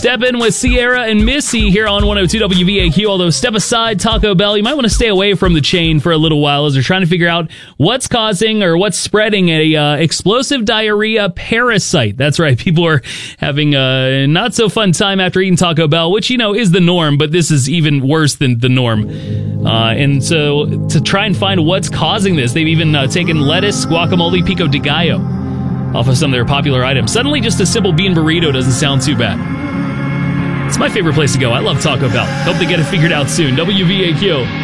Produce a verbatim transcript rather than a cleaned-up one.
Step in with Sierra and Missy here on one oh two W V A Q. Although step aside, Taco Bell, you might want to stay away from the chain for a little while as they're trying to figure out what's causing or what's spreading a uh, explosive diarrhea parasite. That's right. People are having a not so fun time after eating Taco Bell, which, you know, is the norm, but this is even worse than the norm. Uh, and so to try and find what's causing this, they've even uh, taken lettuce, guacamole, pico de gallo off of some of their popular items. Suddenly, just a simple bean burrito doesn't sound too bad. It's my favorite place to go. I love Taco Bell. Hope they get it figured out soon. W V A Q.